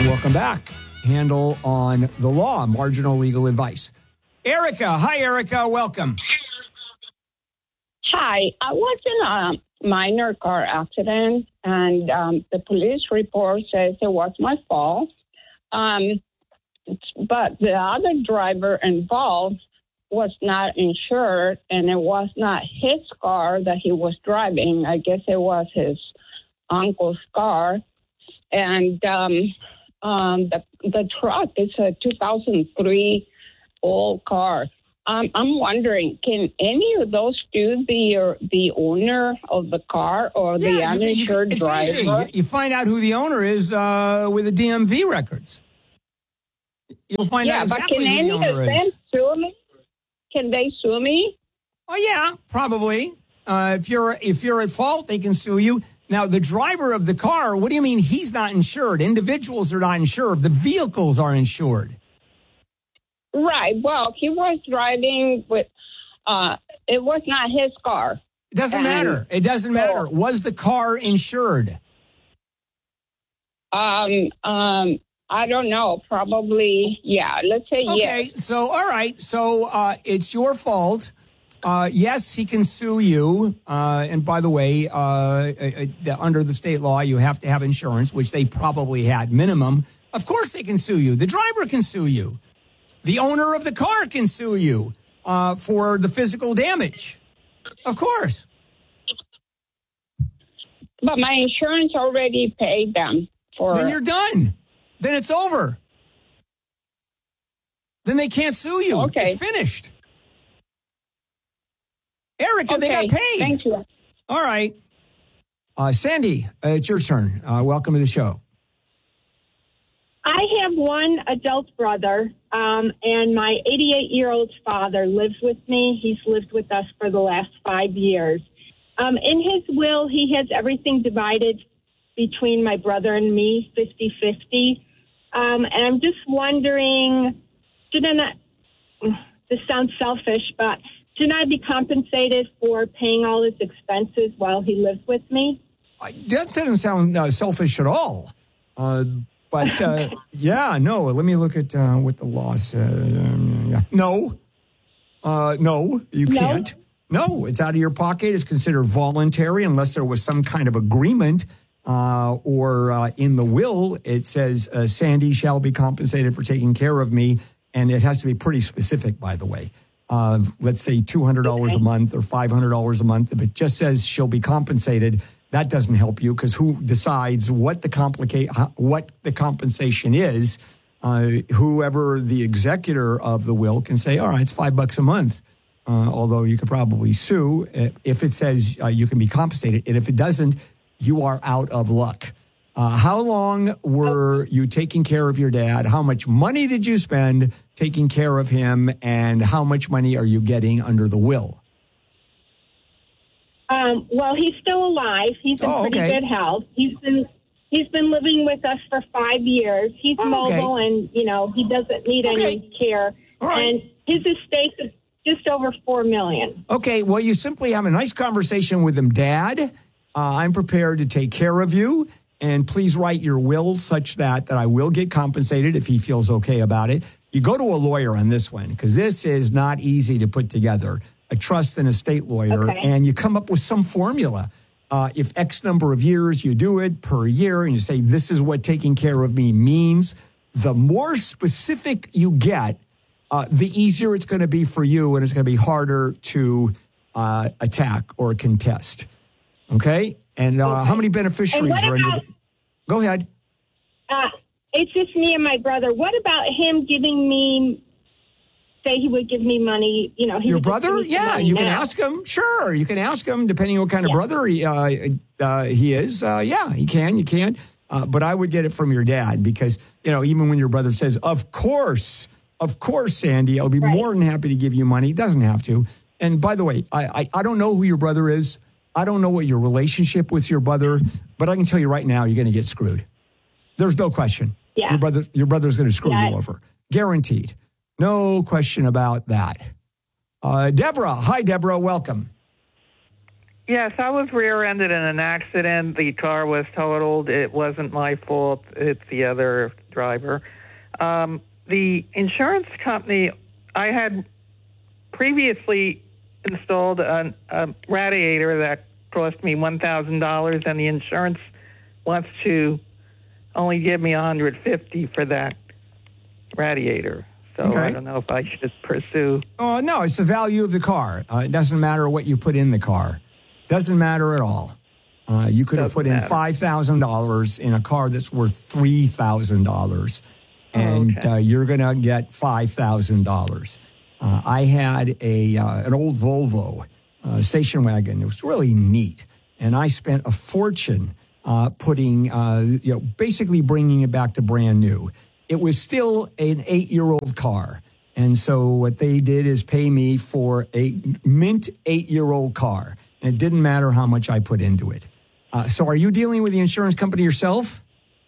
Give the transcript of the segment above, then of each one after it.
Welcome back. Handle on the law, marginal legal advice. Erica. Hi, Erica. Welcome. Hi. I was in a minor car accident, and the police report says it was my fault. But the other driver involved was not insured, and it was not his car that he was driving. I guess it was his uncle's car. And the truck is a 2003 old car. I'm wondering, can any of those two be the owner of the car or the uninsured driver? Easy. You find out who the owner is with the DMV records. You'll find out exactly who the owner is. But can any of them sue me? Can they sue me? Oh, yeah, probably. If you're at fault, they can sue you. Now, the driver of the car, what do you mean he's not insured? Individuals are not insured. The vehicles are insured. Right. Well, he was driving with, it was not his car. It doesn't matter. It doesn't matter. Was the car insured? I don't know. Probably, yeah. Let's say yes. Okay, so, all right. So, it's your fault. Yes, he can sue you. And by the way, under the state law, you have to have insurance, which they probably had minimum. Of course they can sue you. The driver can sue you. The owner of the car can sue you for the physical damage. Of course. But my insurance already paid them for... Then you're done. Then it's over. Then they can't sue you. Okay. It's finished. Erica, they got paid. Thank you. All right. Sandy, it's your turn. Welcome to the show. I have one adult brother, and my 88-year-old father lives with me. He's lived with us for the last 5 years. In his will, he has everything divided between my brother and me, 50-50. And I'm just wondering, this sounds selfish, but shouldn't I be compensated for paying all his expenses while he lives with me? That doesn't sound selfish at all. But, yeah, no, let me look at what the law says. Yeah. No, you can't. No, it's out of your pocket. It's considered voluntary unless there was some kind of agreement or in the will, it says Sandy shall be compensated for taking care of me. And it has to be pretty specific, by the way. Let's say $200 a month or $500 a month. If it just says she'll be compensated, that doesn't help you because who decides what the compensation is? Whoever the executor of the will can say, all right, it's $5 a month. Although you could probably sue if it says you can be compensated. And if it doesn't, you are out of luck. How long were you taking care of your dad? How much money did you spend taking care of him? And how much money are you getting under the will? Well, he's still alive. He's in pretty good health. He's been living with us for 5 years. He's mobile and, he doesn't need any care. Right. And his estate is just over $4 million. Okay, well, you simply have a nice conversation with him. Dad, I'm prepared to take care of you. And please write your will such that I will get compensated if he feels okay about it. You go to a lawyer on this one because this is not easy to put together, a trust and estate lawyer, and you come up with some formula. If X number of years you do it per year and you say, this is what taking care of me means, the more specific you get, the easier it's going to be for you and it's going to be harder to attack or contest. Okay? And how many beneficiaries are in it? Go ahead. It's just me and my brother. What about him giving me, say he would give me money, Your brother? Yeah, you can ask him. Sure, you can ask him, depending on what kind of brother he is. Yeah, you can. But I would get it from your dad because, even when your brother says, of course, Sandy, I'll be more than happy to give you money. He doesn't have to. And by the way, I don't know who your brother is. I don't know what your relationship with your brother, but I can tell you right now, you're going to get screwed. There's no question. Yeah. Your brother's going to screw you over. Guaranteed. No question about that. Deborah. Hi, Deborah. Welcome. Yes, I was rear-ended in an accident. The car was totaled. It wasn't my fault. It's the other driver. The insurance company, I had previously installed a radiator that cost me $1,000, and the insurance wants to only give me $150 for that radiator. So Okay. I don't know if I should pursue. Oh, no, it's the value of the car. It doesn't matter what you put in the car. Doesn't matter at all. You could have put in $5,000 in a car that's worth $3,000, and you're going to get $5,000. I had an old Volvo station wagon. It was really neat, and I spent a fortune putting, basically bringing it back to brand new. It was still an 8-year-old car. And so what they did is pay me for a mint 8-year-old car. And it didn't matter how much I put into it. So are you dealing with the insurance company yourself?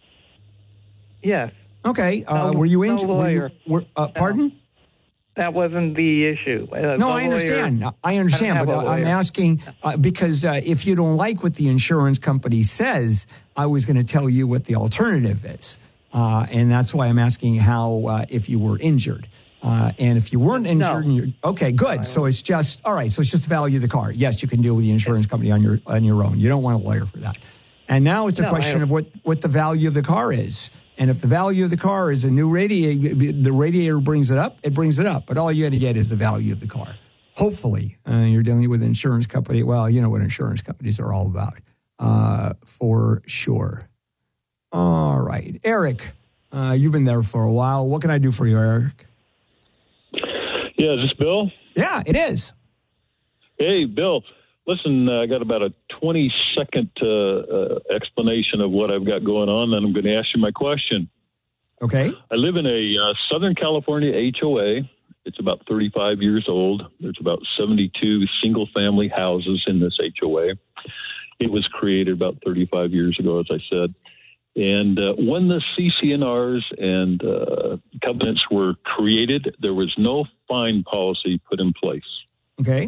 Yes. Okay. Were you in? No lawyer. Pardon? That wasn't the issue. No, I understand. I understand, but I'm asking because if you don't like what the insurance company says, I was going to tell you what the alternative is. And that's why I'm asking how, if you were injured. And if you weren't injured, okay, good. So it's just, all right, so it's just the value of the car. Yes, you can deal with the insurance company on your own. You don't want a lawyer for that. And now it's a question of what the value of the car is. And if the value of the car is a new radiator, the radiator brings it up, it brings it up. But all you got to get is the value of the car. Hopefully, you're dealing with an insurance company. Well, you know what insurance companies are all about, for sure. All right. Eric, you've been there for a while. What can I do for you, Eric? Yeah, is this Bill? Yeah, it is. Hey, Bill. Listen, I got about a 20-second explanation of what I've got going on, then I'm going to ask you my question. Okay. I live in a Southern California HOA. It's about 35 years old. There's about 72 single-family houses in this HOA. It was created about 35 years ago, as I said. And when the CCNRs and covenants were created, there was no fine policy put in place. Okay.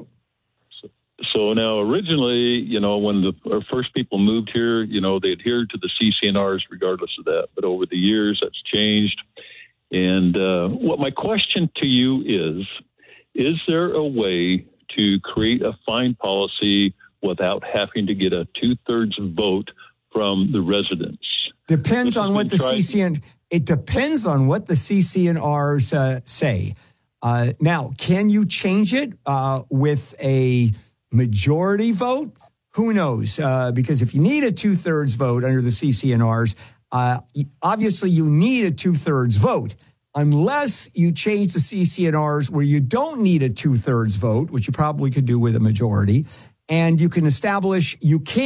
So now originally, when our first people moved here, they adhered to the CCNRs regardless of that. But over the years, that's changed. And what my question to you is there a way to create a fine policy without having to get a 2/3 vote from the residents? Depends on what the it depends on what the CCNRs say. Now, can you change it with a majority vote? Who knows? Because if you need a 2/3 vote under the CCNRs, obviously you need a 2/3 vote. Unless you change the CCNRs where you don't need a 2/3 vote, which you probably could do with a majority. And you can establish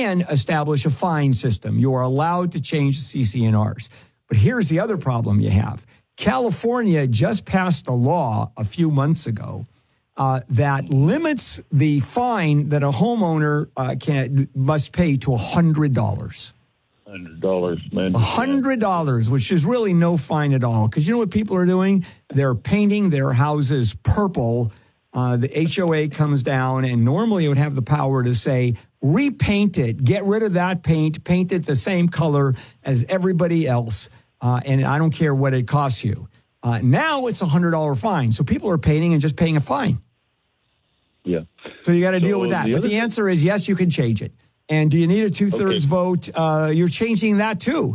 a fine system. You are allowed to change the CCNRs. But here's the other problem you have. California just passed a law a few months ago that limits the fine that a homeowner must pay to $100. $100, man. $100, which is really no fine at all. Because you know what people are doing? They're painting their houses purple. The HOA comes down, and normally it would have the power to say, repaint it, get rid of that paint it the same color as everybody else, and I don't care what it costs you. Now it's a $100 fine, so people are painting and just paying a fine. Yeah. So you got to deal with that. But the answer is yes, you can change it. And do you need a 2/3 vote? You're changing that too.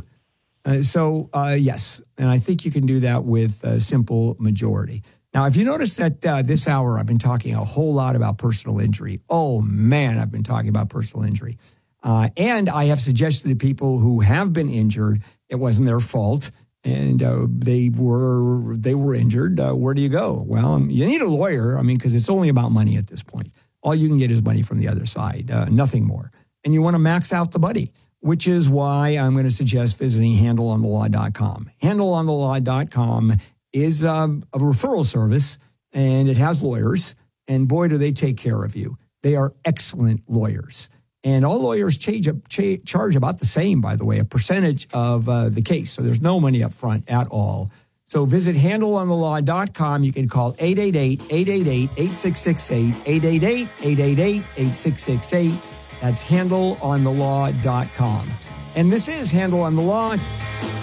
Yes, and I think you can do that with a simple majority. Now, if you notice that this hour I've been talking a whole lot about personal injury. Oh, man, I've been talking about personal injury. And I have suggested to people who have been injured, it wasn't their fault, and they were injured. Where do you go? Well, you need a lawyer, because it's only about money at this point. All you can get is money from the other side, nothing more. And you want to max out the money, which is why I'm going to suggest visiting handleonthelaw.com. Handleonthelaw.com is a referral service, and it has lawyers, and boy, do they take care of you. They are excellent lawyers. And all lawyers charge about the same, by the way, a percentage of the case. So there's no money up front at all. So visit handleonthelaw.com. You can call 888-888-8668, 888-888-8668, That's handleonthelaw.com. And this is Handle on the Law.